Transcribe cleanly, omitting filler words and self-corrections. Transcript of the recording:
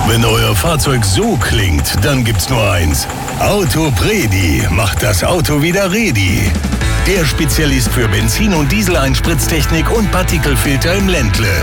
Wenn euer Fahrzeug so klingt, dann gibt's nur eins. Autopredi macht das Auto wieder ready. Der Spezialist für Benzin- und Diesel-Einspritztechnik und Partikelfilter im Ländle.